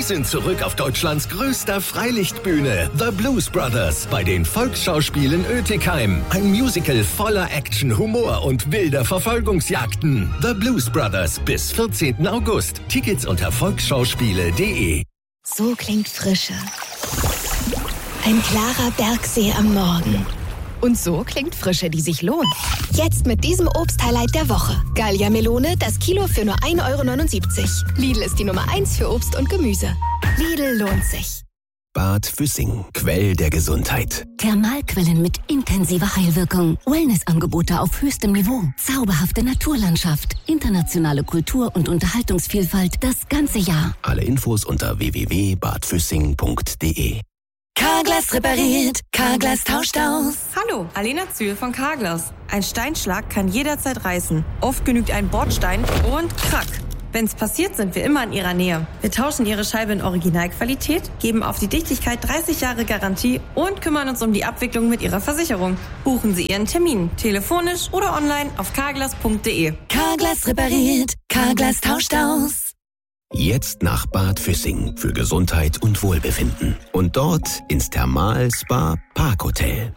sind zurück auf Deutschlands größter Freilichtbühne, The Blues Brothers, bei den Volksschauspielen Oetikheim. Ein Musical voller Action, Humor und wilder Verfolgungsjagden. The Blues Brothers bis 14. August. Tickets unter volksschauspiele.de. So klingt Frische. Ein klarer Bergsee am Morgen. Und so klingt Frische, die sich lohnt. Jetzt mit diesem Obst-Highlight der Woche. Gallia Melone, das Kilo für nur 1,79 €. Lidl ist die Nummer 1 für Obst und Gemüse. Lidl lohnt sich. Bad Füssing, Quell der Gesundheit. Thermalquellen mit intensiver Heilwirkung. Wellnessangebote auf höchstem Niveau. Zauberhafte Naturlandschaft. Internationale Kultur- und Unterhaltungsvielfalt das ganze Jahr. Alle Infos unter www.badfüssing.de. Carglass repariert, Carglass tauscht aus. Hallo, Alena Zühl von Carglass. Ein Steinschlag kann jederzeit reißen. Oft genügt ein Bordstein und krack. Wenn's passiert, sind wir immer in Ihrer Nähe. Wir tauschen Ihre Scheibe in Originalqualität, geben auf die Dichtigkeit 30 Jahre Garantie und kümmern uns um die Abwicklung mit Ihrer Versicherung. Buchen Sie Ihren Termin, telefonisch oder online auf carglass.de. Carglass repariert, Carglass tauscht aus. Jetzt nach Bad Füssing für Gesundheit und Wohlbefinden. Und dort ins Thermal-Spa Parkhotel.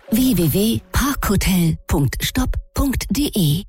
www.parkhotel.stop.de.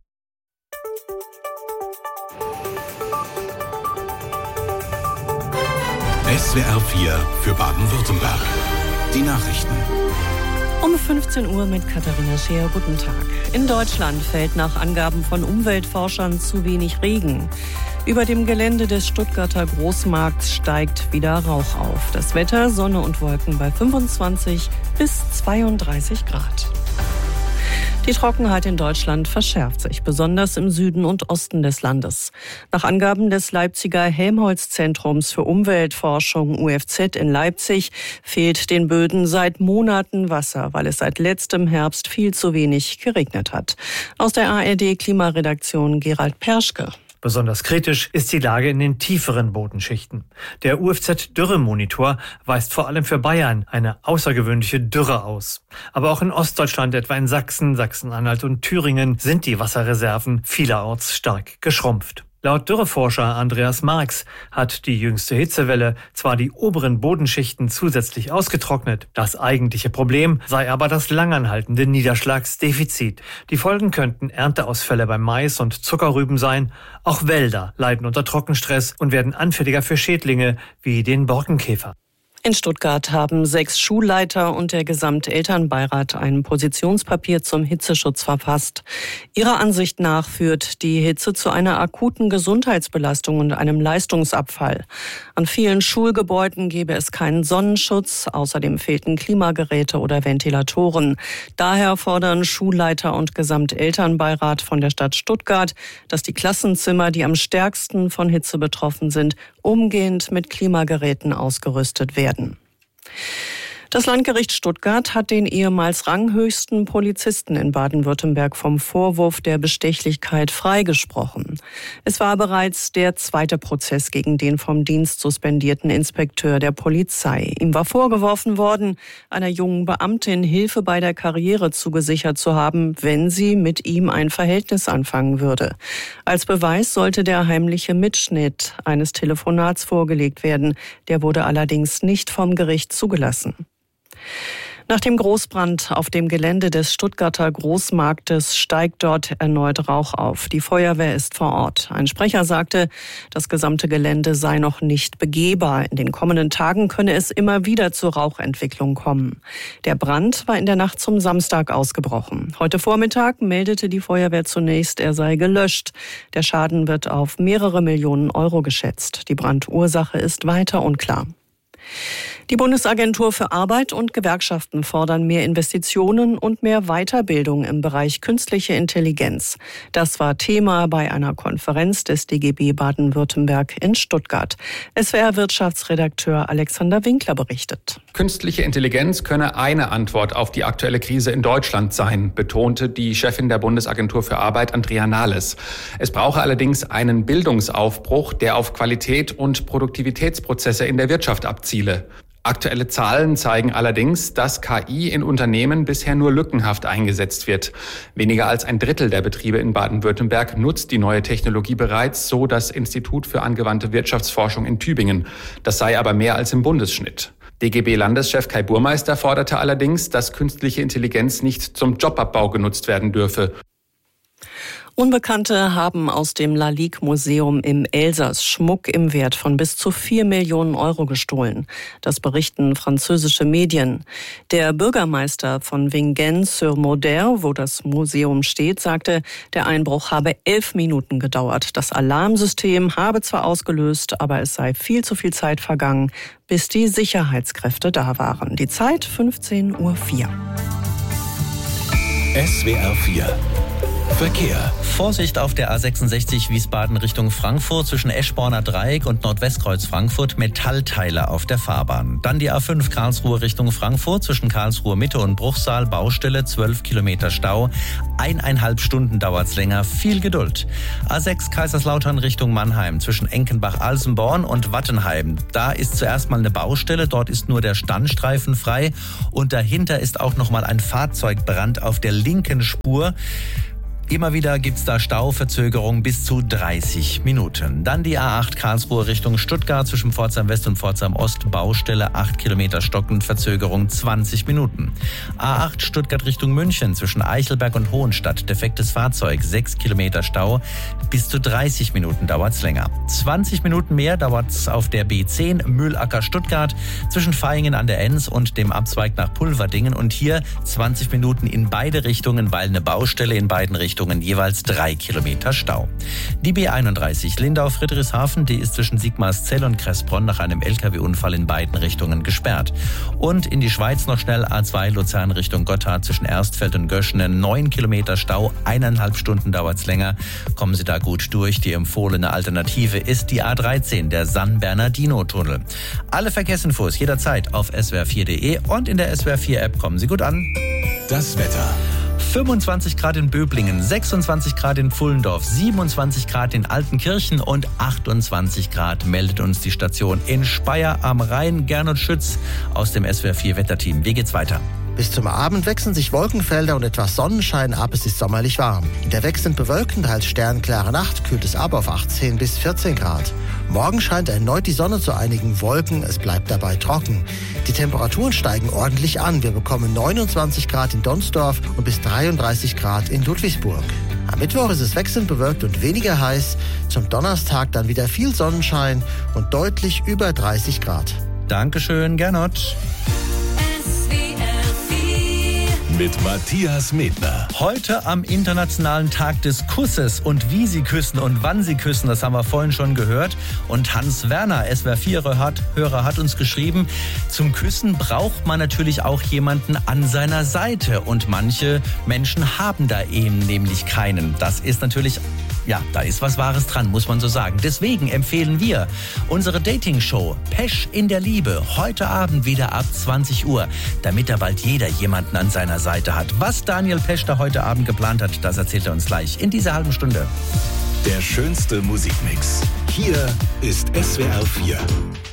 SWR 4 für Baden-Württemberg. Die Nachrichten. Um 15 Uhr mit Katharina Scheer. Guten Tag. In Deutschland fällt nach Angaben von Umweltforschern zu wenig Regen. Über dem Gelände des Stuttgarter Großmarkts steigt wieder Rauch auf. Das Wetter, Sonne und Wolken bei 25 bis 32 Grad. Die Trockenheit in Deutschland verschärft sich, besonders im Süden und Osten des Landes. Nach Angaben des Leipziger Helmholtz-Zentrums für Umweltforschung UFZ in Leipzig fehlt den Böden seit Monaten Wasser, weil es seit letztem Herbst viel zu wenig geregnet hat. Aus der ARD-Klimaredaktion Gerald Perschke. Besonders kritisch ist die Lage in den tieferen Bodenschichten. Der UFZ-Dürremonitor weist vor allem für Bayern eine außergewöhnliche Dürre aus. Aber auch in Ostdeutschland, etwa in Sachsen, Sachsen-Anhalt und Thüringen, sind die Wasserreserven vielerorts stark geschrumpft. Laut Dürreforscher Andreas Marx hat die jüngste Hitzewelle zwar die oberen Bodenschichten zusätzlich ausgetrocknet, das eigentliche Problem sei aber das langanhaltende Niederschlagsdefizit. Die Folgen könnten Ernteausfälle beim Mais und Zuckerrüben sein. Auch Wälder leiden unter Trockenstress und werden anfälliger für Schädlinge wie den Borkenkäfer. In Stuttgart haben 6 Schulleiter und der gesamte Elternbeirat ein Positionspapier zum Hitzeschutz verfasst. Ihrer Ansicht nach führt die Hitze zu einer akuten Gesundheitsbelastung und einem Leistungsabfall. An vielen Schulgebäuden gäbe es keinen Sonnenschutz, außerdem fehlten Klimageräte oder Ventilatoren. Daher fordern Schulleiter und gesamte Elternbeirat von der Stadt Stuttgart, dass die Klassenzimmer, die am stärksten von Hitze betroffen sind, umgehend mit Klimageräten ausgerüstet werden. Das Landgericht Stuttgart hat den ehemals ranghöchsten Polizisten in Baden-Württemberg vom Vorwurf der Bestechlichkeit freigesprochen. Es war bereits der zweite Prozess gegen den vom Dienst suspendierten Inspekteur der Polizei. Ihm war vorgeworfen worden, einer jungen Beamtin Hilfe bei der Karriere zugesichert zu haben, wenn sie mit ihm ein Verhältnis anfangen würde. Als Beweis sollte der heimliche Mitschnitt eines Telefonats vorgelegt werden. Der wurde allerdings nicht vom Gericht zugelassen. Nach dem Großbrand auf dem Gelände des Stuttgarter Großmarktes steigt dort erneut Rauch auf. Die Feuerwehr ist vor Ort. Ein Sprecher sagte, das gesamte Gelände sei noch nicht begehbar. In den kommenden Tagen könne es immer wieder zu Rauchentwicklung kommen. Der Brand war in der Nacht zum Samstag ausgebrochen. Heute Vormittag meldete die Feuerwehr zunächst, er sei gelöscht. Der Schaden wird auf mehrere Millionen Euro geschätzt. Die Brandursache ist weiter unklar. Die Bundesagentur für Arbeit und Gewerkschaften fordern mehr Investitionen und mehr Weiterbildung im Bereich künstliche Intelligenz. Das war Thema bei einer Konferenz des DGB Baden-Württemberg in Stuttgart. SWR-Wirtschaftsredakteur Alexander Winkler berichtet. Künstliche Intelligenz könne eine Antwort auf die aktuelle Krise in Deutschland sein, betonte die Chefin der Bundesagentur für Arbeit, Andrea Nahles. Es brauche allerdings einen Bildungsaufbruch, der auf Qualität und Produktivitätsprozesse in der Wirtschaft abziele. Aktuelle Zahlen zeigen allerdings, dass KI in Unternehmen bisher nur lückenhaft eingesetzt wird. Weniger als ein Drittel der Betriebe in Baden-Württemberg nutzt die neue Technologie bereits, so das Institut für angewandte Wirtschaftsforschung in Tübingen. Das sei aber mehr als im Bundesschnitt. DGB-Landeschef Kai Burmeister forderte allerdings, dass künstliche Intelligenz nicht zum Jobabbau genutzt werden dürfe. Unbekannte haben aus dem Lalique-Museum im Elsass Schmuck im Wert von bis zu 4 Millionen Euro gestohlen. Das berichten französische Medien. Der Bürgermeister von Vingennes-sur-Moder, wo das Museum steht, sagte, der Einbruch habe 11 Minuten gedauert. Das Alarmsystem habe zwar ausgelöst, aber es sei viel zu viel Zeit vergangen, bis die Sicherheitskräfte da waren. Die Zeit 15:04 Uhr. SWR 4 Verkehr. Vorsicht auf der A66 Wiesbaden Richtung Frankfurt zwischen Eschborner Dreieck und Nordwestkreuz Frankfurt, Metallteile auf der Fahrbahn. Dann die A5 Karlsruhe Richtung Frankfurt zwischen Karlsruhe Mitte und Bruchsal, Baustelle, 12 Kilometer Stau. 1,5 Stunden dauert's länger, viel Geduld. A6 Kaiserslautern Richtung Mannheim zwischen Enkenbach-Alsenborn und Wattenheim. Da ist zuerst mal eine Baustelle, dort ist nur der Standstreifen frei und dahinter ist auch noch mal ein Fahrzeugbrand auf der linken Spur. Immer wieder gibt's da Stauverzögerungen bis zu 30 Minuten. Dann die A8 Karlsruhe Richtung Stuttgart zwischen Pforzheim West und Pforzheim Ost. Baustelle 8 Kilometer stockend, Verzögerung 20 Minuten. A8 Stuttgart Richtung München zwischen Eichelberg und Hohenstadt. Defektes Fahrzeug, 6 Kilometer Stau. Bis zu 30 Minuten dauert's länger. 20 Minuten mehr dauert's auf der B10 Mühlacker Stuttgart zwischen Vaihingen an der Enns und dem Abzweig nach Pulverdingen. Und hier 20 Minuten in beide Richtungen, weil eine Baustelle in beiden Richtungen jeweils 3 Kilometer Stau. Die B31 Lindau-Friedrichshafen, die ist zwischen Sigmarszell und Kressbronn nach einem LKW-Unfall in beiden Richtungen gesperrt. Und in die Schweiz noch schnell A2 Luzern Richtung Gotthard zwischen Erstfeld und Göschene, 9 Kilometer Stau, 1,5 Stunden dauert's länger. Kommen Sie da gut durch. Die empfohlene Alternative ist die A13, der San Bernardino-Tunnel. Alle Verkehrsinfos jederzeit auf swr4.de und in der SWR4-App. Kommen Sie gut an. Das Wetter. 25 Grad in Böblingen, 26 Grad in Pfullendorf, 27 Grad in Altenkirchen und 28 Grad meldet uns die Station in Speyer am Rhein. Gernot Schütz aus dem SWR4 Wetterteam. Wie geht's weiter? Bis zum Abend wechseln sich Wolkenfelder und etwas Sonnenschein ab. Es ist sommerlich warm. In der wechselnd bewölkten, teils sternklare Nacht kühlt es ab auf 18 bis 14 Grad. Morgen scheint erneut die Sonne zu einigen Wolken. Es bleibt dabei trocken. Die Temperaturen steigen ordentlich an. Wir bekommen 29 Grad in Donsdorf und bis 33 Grad in Ludwigsburg. Am Mittwoch ist es wechselnd bewölkt und weniger heiß. Zum Donnerstag dann wieder viel Sonnenschein und deutlich über 30 Grad. Dankeschön, Gernot. Mit Matthias Medner. Heute am Internationalen Tag des Kusses und wie Sie küssen und wann Sie küssen, das haben wir vorhin schon gehört. Und Hans Werner, SWR4-Hörer, hat uns geschrieben, zum Küssen braucht man natürlich auch jemanden an seiner Seite. Und manche Menschen haben da eben nämlich keinen. Das ist natürlich... Ja, da ist was Wahres dran, muss man so sagen. Deswegen empfehlen wir unsere Dating-Show Pesch in der Liebe heute Abend wieder ab 20 Uhr, damit da bald jeder jemanden an seiner Seite hat. Was Daniel Pesch da heute Abend geplant hat, das erzählt er uns gleich in dieser halben Stunde. Der schönste Musikmix. Hier ist SWR 4.